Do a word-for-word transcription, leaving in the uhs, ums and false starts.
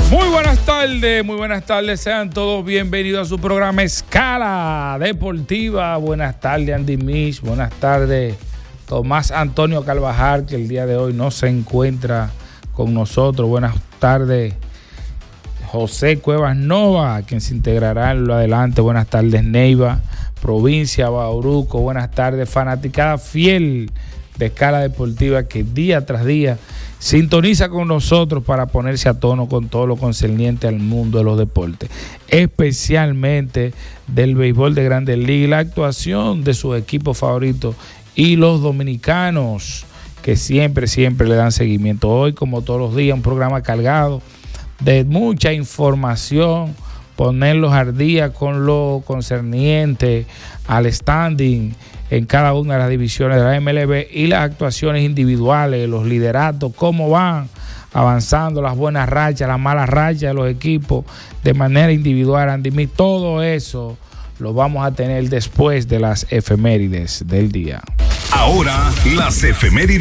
Muy buenas tardes, muy buenas tardes, sean todos bienvenidos a su programa Escala Deportiva. Buenas tardes, Andy Mish, buenas tardes, Tomás Antonio Carvajal, que el día de hoy no se encuentra con nosotros. Buenas tardes, José Cuevas Nova, quien se integrará en lo adelante. Buenas tardes, Neiva, provincia Bauruco. Buenas tardes, fanaticada fiel de Escala Deportiva, que día tras día sintoniza con nosotros para ponerse a tono con todo lo concerniente al mundo de los deportes, especialmente del béisbol de Grandes Ligas y la actuación de sus equipos favoritos y los dominicanos que siempre, siempre le dan seguimiento. Hoy, como todos los días, un programa cargado de mucha información, ponerlos al día con lo concerniente al standing en cada una de las divisiones de la M L B y las actuaciones individuales, los lideratos, cómo van avanzando, las buenas rachas, las malas rachas de los equipos de manera individual. Andy, todo eso lo vamos a tener después de las efemérides del día. Ahora, las efemérides